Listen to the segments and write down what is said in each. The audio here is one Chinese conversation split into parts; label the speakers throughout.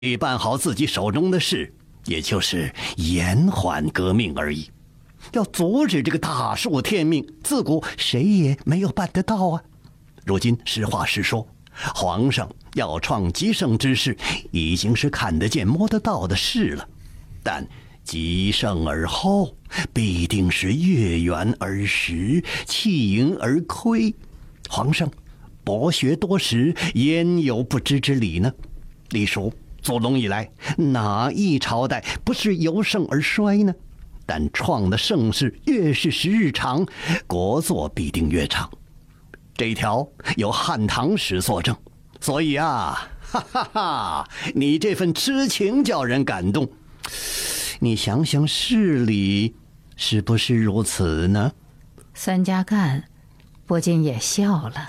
Speaker 1: 办好自己手中的事，也就是延缓革命而已。要阻止这个大树天命，自古谁也没有办得到啊。如今实话实说，皇上要创极盛之势，已经是看得见摸得到的事了。但极盛而后，必定是月圆而食，弃盈而亏。皇上博学多识，焉有不知之理呢？历数祖宗以来，哪一朝代不是由盛而衰呢？但创的盛世越是时日长，国祚必定越长。这一条有汉唐史作证。所以啊，哈哈哈，你这份痴情叫人感动。你想想事理是不是如此呢？
Speaker 2: 孙家淦不禁也笑了。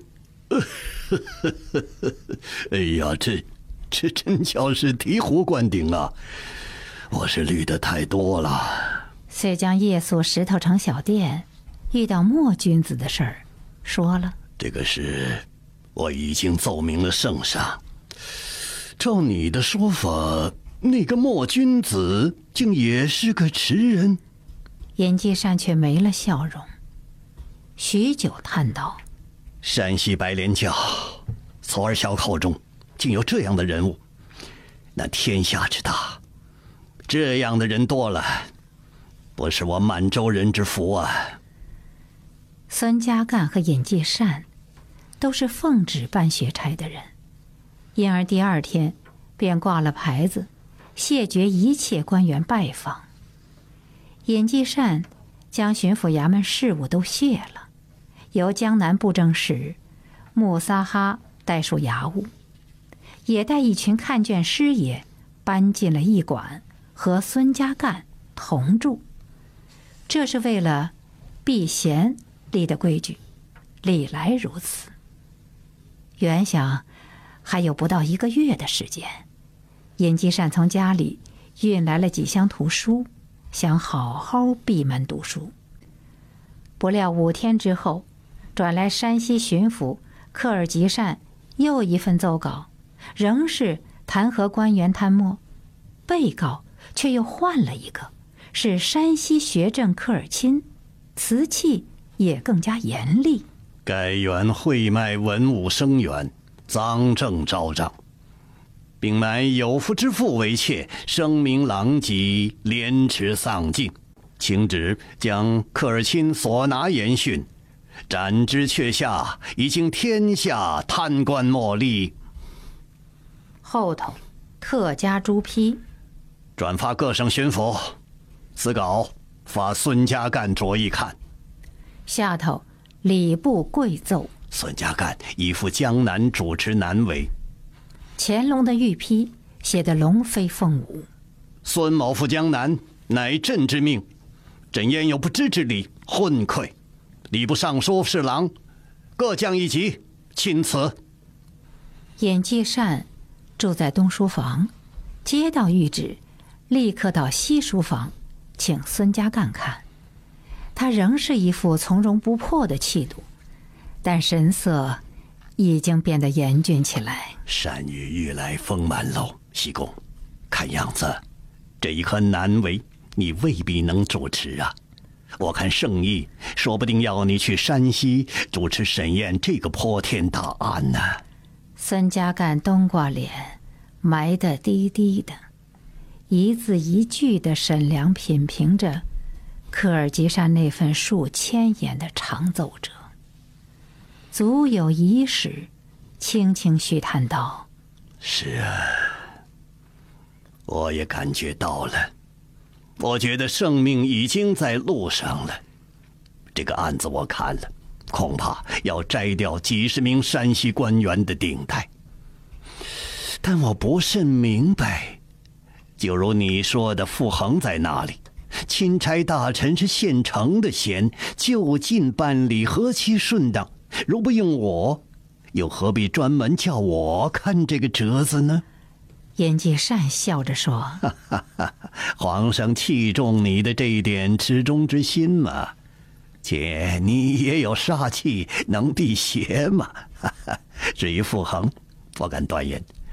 Speaker 1: 哎呀，这真叫是醍醐灌顶啊！我是虑得太多了。
Speaker 2: 遂将夜宿石头城小店遇到莫君子的事儿说了。
Speaker 1: 这个事我已经奏明了圣上。照你的说法，那个莫君子竟也是个词人。
Speaker 2: 尹继善却没了笑容，许久叹道：
Speaker 1: 山西白莲教猝儿小口中竟有这样的人物，那天下之大，这样的人多了，不是我满洲人之福啊。
Speaker 2: 孙家淦和尹继善都是奉旨办学差的人，因而第二天便挂了牌子，谢绝一切官员拜访。尹继善将巡抚衙门事务都卸了，由江南布政使穆萨哈代述衙务，也带一群看卷师爷搬进了驿馆，和孙家淦同住。这是为了避嫌立的规矩，历来如此。原想还有不到1个月的时间，尹继善从家里运来了几箱图书，想好好闭门读书。不料5天之后，转来山西巡抚科尔吉善又一份奏稿，仍是弹劾官员贪墨，被告却又换了一个，是山西学政科尔钦，词气也更加严厉。
Speaker 1: 该员会卖文武生源，赃政昭彰，并买有夫之妇为妾，声名狼藉，廉耻丧尽，请旨将科尔钦所拿严训，斩之阙下，以惊天下贪官墨吏。
Speaker 2: 后头特加朱批，
Speaker 1: 转发各省巡抚，此稿发孙家淦着意看。
Speaker 2: 下头礼部跪奏，
Speaker 1: 孙家淦依附江南主持南围。
Speaker 2: 乾隆的御批写得龙飞凤舞。
Speaker 1: 孙某赴江南，乃朕之命，朕焉有不知之理？混愧！礼部尚书侍郎各降一级，钦此。
Speaker 2: 尹继善住在东书房，接到谕旨，立刻到西书房请孙家淦看。他仍是一副从容不迫的气度，但神色已经变得严峻起来。
Speaker 1: 山雨欲来风满楼，西公，看样子这一颗南围你未必能主持啊。我看圣意说不定要你去山西主持审验这个泼天大案呢。
Speaker 2: 孙家淦冬瓜脸埋得低低的，一字一句地审量品评着科尔吉善那份数千言的长奏折，足有1时，轻轻续叹道：
Speaker 1: 是啊，我也感觉到了，我觉得生命已经在路上了。这个案子我看了，恐怕要摘掉几十名山西官员的顶戴。但我不甚明白，就如你说的傅恒在哪里？钦差大臣是现成的衔，就近办理，何其顺当！如不用我，又何必专门叫我看这个折子呢？
Speaker 2: 尹继善笑着说：
Speaker 1: 皇上器重你的这一点池中之心嘛，且你也有杀气，能辟邪嘛。至于傅恒，我敢断言，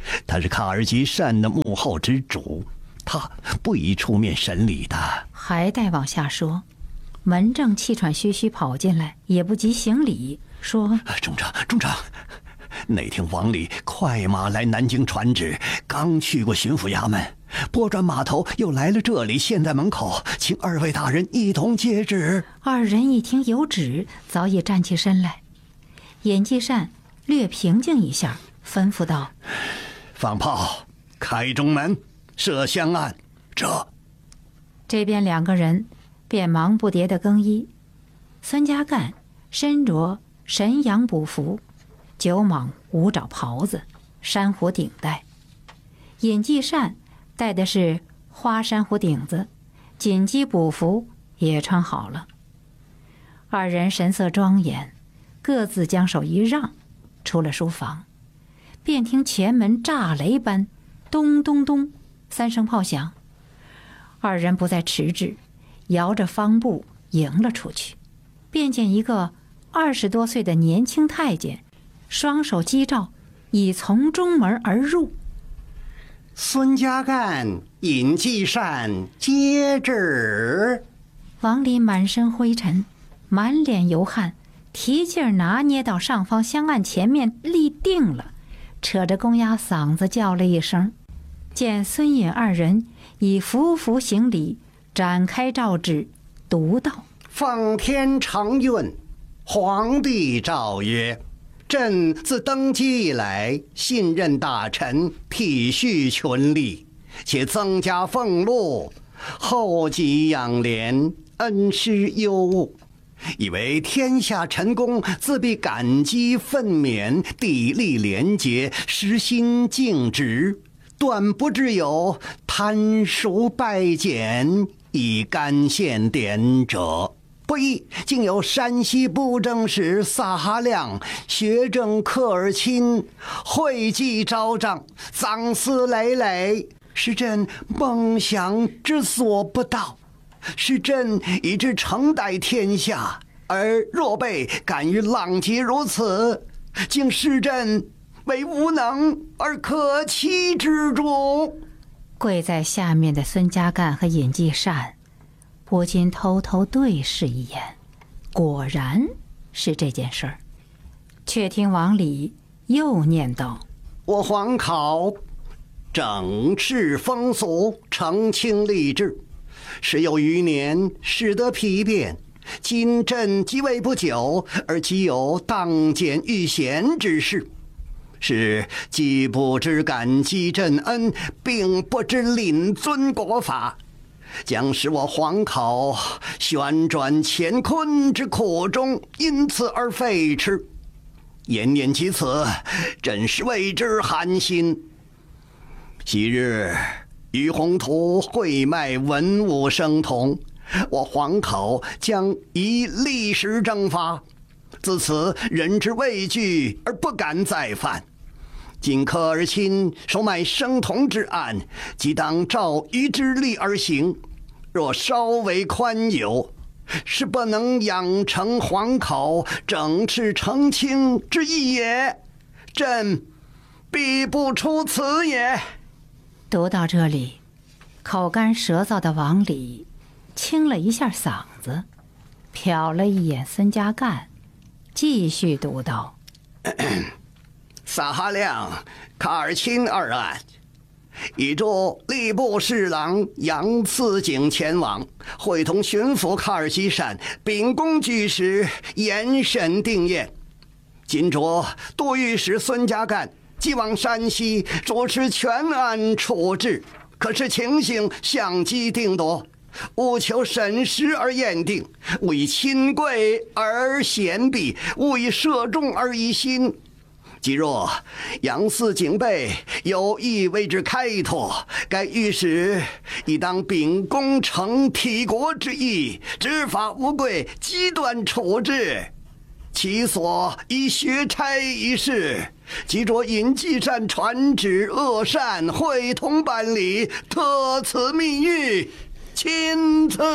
Speaker 1: 他是卡尔基善的幕后之主，他不宜出面审理的。
Speaker 2: 还待往下说，门正气喘吁吁跑进来，也不及行礼，说：
Speaker 1: 中长，那天王里快马来南京传旨，刚去过巡抚衙门，拨转码头又来了这里，现在门口，请二位大人一同接旨。
Speaker 2: 二人一听有旨，早已站起身来。尹继善略平静一下，吩咐道：
Speaker 1: 放炮，开中门，设香案。
Speaker 2: 这边2个人便忙不迭的更衣。孙家干身着神阳补服，9蟒5爪袍子，珊瑚顶带；尹继善戴的是花珊瑚顶子，锦鸡补服也穿好了。二人神色庄严，各自将手一让，出了书房，便听前门炸雷般咚咚咚3声炮响。二人不再迟滞，摇着方步迎了出去，便见一个20多岁的年轻太监，双手击罩，已从中门而入。
Speaker 3: 孙家干、尹继善接旨。
Speaker 2: 王离满身灰尘，满脸油汗，提劲拿捏到上方香案前面立定了，扯着公鸭嗓子叫了一声。见孙尹二人已伏伏行礼，展开诏旨，读道：
Speaker 3: 奉天承运，皇帝诏曰：朕自登基以来，信任大臣，体恤群吏，且增加俸禄，厚给养廉，恩施优物，以为天下臣公自必感激愤勉，砥砺廉洁，实心敬职，断不知有贪熟败减，以干献典者。不意竟有山西布政使撒哈亮、学政科尔钦讳疾昭彰，赃私累累，是朕梦想之所不到。是朕以之承代天下，而若被敢于浪藉如此，竟视朕为无能而可欺之主。
Speaker 2: 跪在下面的孙家干和尹继善不禁偷偷对视一眼，果然是这件事儿。却听王礼又念道：
Speaker 3: 我皇考整治风俗，澄清吏治，时有余年，使得疲变。今朕即位不久，而即有当检御贤之事，是既不知感激朕恩，并不知领遵国法，将使我皇考旋转乾坤之苦衷，因此而废斥。言念及此，朕是为之寒心。昔日于宏图会迈文武生同，我皇考将以历史征发，自此人之畏惧而不敢再犯。今科尔钦收买生童之案，即当照于之例而行。若稍为宽宥，是不能养成皇考整治澄清之意也。朕必不出此也。
Speaker 2: 读到这里，口干舌燥的王礼清了一下嗓子，瞟了一眼孙家干，继续读道：
Speaker 3: 撒哈亮、卡尔钦二案，已驻吏部侍郎杨次景前往，会同巡抚卡尔基善、秉公举使严审定验。今着都御史孙家干即往山西主持全案处置，可是情形相机定夺，务求审实而验定，勿以亲贵而贤避，勿以射中而疑心。即若杨四警备有意为之开拓，该御史亦当秉公承体国之意，执法无规，机断处置。其所以学差一事，即着尹继善传旨恶善，会同办理，特此密谕，钦此。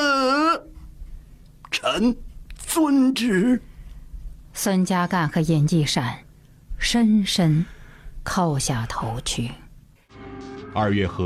Speaker 3: 臣遵旨。
Speaker 2: 孙家干和尹继善深深叩下头去。
Speaker 4: 2月和